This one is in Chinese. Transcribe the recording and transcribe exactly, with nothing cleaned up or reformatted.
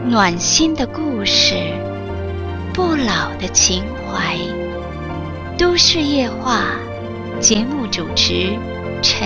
暖心的故事，不老的情怀。都市夜话节目主持陈